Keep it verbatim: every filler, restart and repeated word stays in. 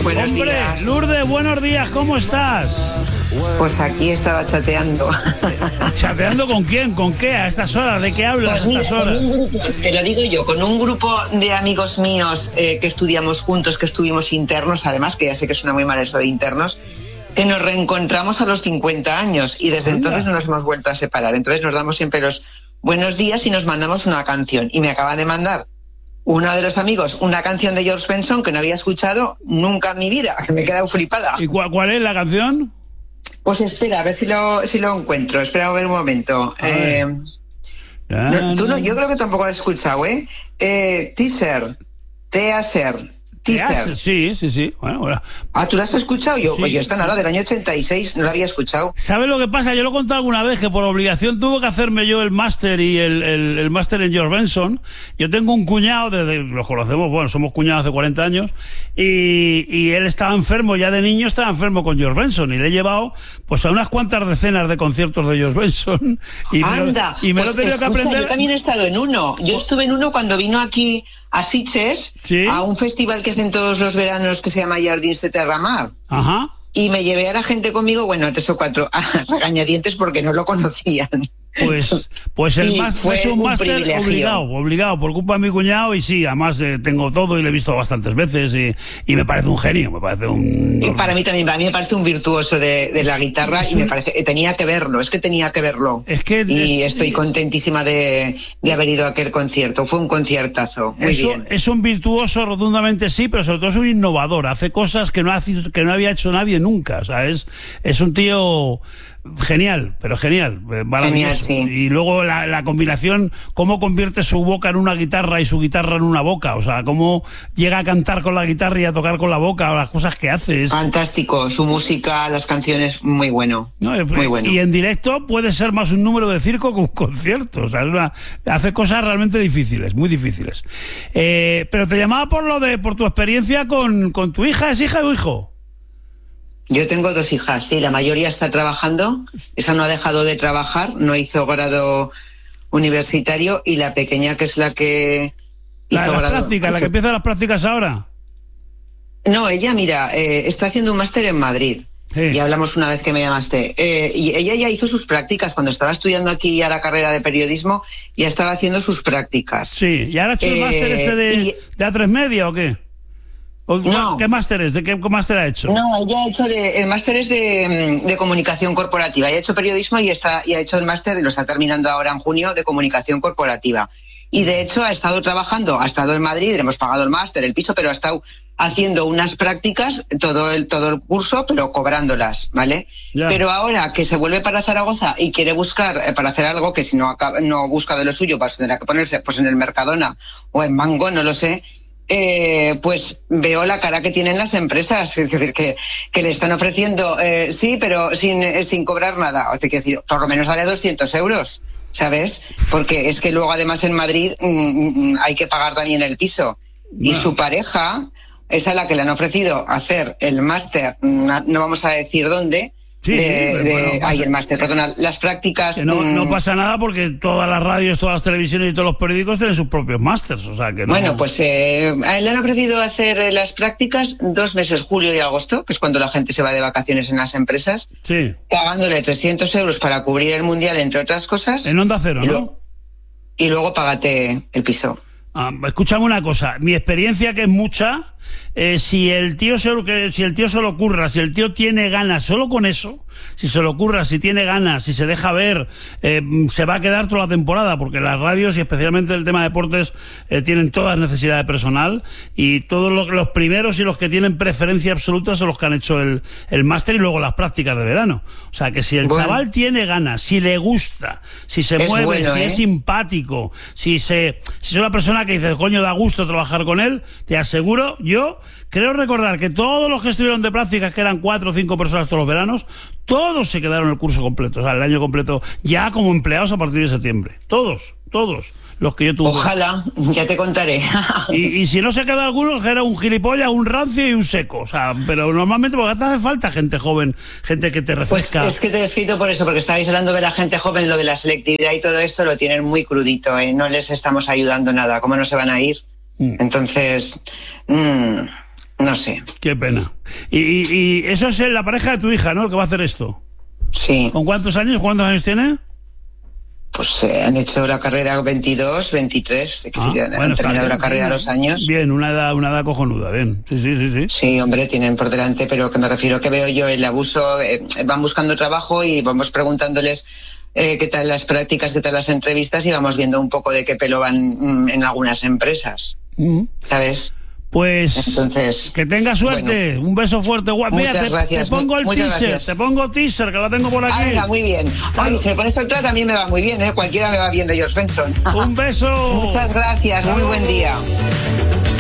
Buenos Hombre, días. Lourdes, buenos días, ¿cómo estás? Pues aquí estaba chateando. ¿Chateando con quién? ¿Con qué? ¿A estas horas? ¿De qué hablas Pues a estas horas? Te lo digo yo, con un grupo de amigos míos eh, que estudiamos juntos, que estuvimos internos, además, que ya sé que suena muy mal eso de internos, que nos reencontramos a los cincuenta años y desde Anda. entonces no nos hemos vuelto a separar. Entonces nos damos siempre los buenos días y nos mandamos una canción. Y me acaban de mandar uno de los amigos una canción de George Benson que no había escuchado nunca en mi vida, que me he quedado flipada. ¿Y cu- cuál es la canción? Pues espera, a ver si lo, si lo encuentro. Espera a ver un momento. A ver. Eh, no, tú no, yo creo que tampoco lo he escuchado, ¿eh? eh teaser. Teaser. Teaser. Sí, sí, sí. Bueno, bueno. Ah, ¿tú lo has escuchado? Yo, Sí. oye, esta nada, del año ochenta y seis, no lo había escuchado. ¿Sabes lo que pasa? Yo lo he contado alguna vez, que por obligación tuve que hacerme yo el máster y el, el, el máster en George Benson. Yo tengo un cuñado, desde, los conocemos, bueno, somos cuñados hace cuarenta años, y, y él estaba enfermo, ya de niño estaba enfermo con George Benson, y le he llevado pues a unas cuantas decenas de conciertos de George Benson. Y Anda, me lo, y me pues lo he tenido escucha, que aprender. yo también he estado en uno. Yo estuve en uno cuando vino aquí a Sitges, ¿Sí? a un festival que hacen todos los veranos que se llama Jardins de Terramar. Ajá. Y me llevé a la gente conmigo, bueno, tres o cuatro, a regañadientes porque no lo conocían. Pues, pues el Y máster fue es un un máster privilegio. obligado, obligado, por culpa de mi cuñado, y sí, además eh, tengo todo y lo he visto bastantes veces, y, y me parece un genio, me parece un... Y para mí también, para mí me parece un virtuoso de, de la guitarra es y me un- parece, tenía que verlo, es que tenía que verlo. Es que Y es- estoy contentísima de, de haber ido a aquel concierto, fue un conciertazo, muy es, un- bien. es un virtuoso, rotundamente sí, pero sobre todo es un innovador, hace cosas que no, hace, que no había hecho nadie nunca, o sea, es, es un tío... Genial, pero genial, eh, maravilloso. Genial, sí. Y luego la, la combinación, cómo convierte su boca en una guitarra y su guitarra en una boca, o sea, cómo llega a cantar con la guitarra y a tocar con la boca, o las cosas que hace. Es, Fantástico, su música, las canciones, muy bueno, no, eh, muy bueno. Y en directo puede ser más un número de circo que un concierto, o sea, es una- hace cosas realmente difíciles, muy difíciles. Eh, pero te llamaba por lo de, por tu experiencia con, con tu hija, ¿es hija o hijo? Yo tengo dos hijas, sí, la mayoría está trabajando, esa no ha dejado de trabajar, no hizo grado universitario y la pequeña, que es la que hizo La, las grado... prácticas, la que empieza las prácticas ahora. No, ella, mira, eh, está haciendo un máster en Madrid. Sí. Ya hablamos una vez que me llamaste. Eh, y ella ya hizo sus prácticas. Cuando estaba estudiando aquí a la carrera de periodismo, ya estaba haciendo sus prácticas. Sí, ¿y ahora ha hecho el Eh, máster este de, y- de A tres Media o qué? ¿O No. ¿Qué máster es? ¿De qué máster ha hecho? No, ella ha hecho de, el máster es de, de comunicación corporativa. Ella ha hecho periodismo y está y ha hecho el máster, y lo está terminando ahora en junio, de comunicación corporativa. Y de hecho ha estado trabajando, ha estado en Madrid, le hemos pagado el máster, el piso, pero ha estado haciendo unas prácticas todo el todo el curso, pero cobrándolas, ¿vale? Ya. Pero ahora que se vuelve para Zaragoza y quiere buscar eh, para hacer algo que si no acaba- no busca de lo suyo, pues tendrá que ponerse pues en el Mercadona o en Mango, no lo sé. Eh, pues veo la cara que tienen las empresas, es decir, que, que le están ofreciendo, eh, sí, pero sin, eh, sin cobrar nada. O sea, quiero decir, por lo menos vale doscientos euros, ¿sabes? Porque es que luego además en Madrid mm, mm, hay que pagar también el piso. Y Bueno. su pareja es a la que le han ofrecido hacer el máster, no no vamos a decir dónde, Sí, de, pero de- bueno, pasa- ay, el máster, perdona, las prácticas... Que no, no mm, pasa nada porque todas las radios, todas las televisiones y todos los periódicos tienen sus propios másters, o sea que no... Bueno, pues eh, a él le han ofrecido hacer eh, las prácticas dos meses, julio y agosto, que es cuando la gente se va de vacaciones en las empresas, Sí, pagándole trescientos euros para cubrir el mundial, entre otras cosas, en Onda Cero, y, ¿no? luego, y luego págate el piso. Ah, escúchame una cosa, mi experiencia, que es mucha, eh, si el tío se lo, que si el tío se lo ocurra, si el tío tiene ganas, solo con eso, si se lo ocurra, si tiene ganas, si se deja ver, eh, se va a quedar toda la temporada, porque las radios y especialmente el tema de deportes eh, tienen todas necesidad de personal, y todos los, los primeros y los que tienen preferencia absoluta son los que han hecho el, el máster y luego las prácticas de verano. O sea que si el Bueno. chaval tiene ganas, si le gusta, si se Es mueve, bueno, si ¿eh? es simpático, si se si es una persona que dice, coño, da gusto trabajar con él, te aseguro, yo creo recordar que todos los que estuvieron de prácticas, que eran cuatro o cinco personas todos los veranos, todos se quedaron el curso completo, o sea, el año completo, ya como empleados a partir de septiembre. Todos, todos los que yo tuve. Ojalá, ya te contaré. Y, y si no se queda alguno, que era un gilipollas, un rancio y un seco. O sea, pero normalmente porque hace falta gente joven, gente que te Pues refresca. es que te he escrito por eso, porque estabais hablando de la gente joven, lo de la selectividad y todo esto lo tienen muy crudito, ¿eh? No les estamos ayudando nada, ¿cómo no se van a ir? Mm. Entonces, mm, no sé. Qué pena. Y, y, y eso es la pareja de tu hija, ¿no? El que va a hacer esto. Sí. ¿Con cuántos años? ¿Cuántos años tiene? Pues eh, han hecho la carrera veintidós, veintitrés, de que ah, ya bueno, han terminado la carrera a los años. Bien, una edad, una edad cojonuda, bien. Sí, sí, sí, sí. Sí, hombre, tienen por delante, pero que me refiero que veo yo el abuso, eh, van buscando trabajo y vamos preguntándoles eh, qué tal las prácticas, qué tal las entrevistas y vamos viendo un poco de qué pelo van mm, en algunas empresas, mm. ¿sabes? Pues entonces, que tenga suerte, bueno, un beso fuerte, guapo. Mira, te, gracias, te pongo el teaser, gracias. te pongo teaser, que lo tengo por aquí. Ah, venga, muy bien. Ay, si me pones otra también me va muy bien, ¿eh? Cualquiera me va bien de George Benson. Un beso. Muchas gracias, muy buen día.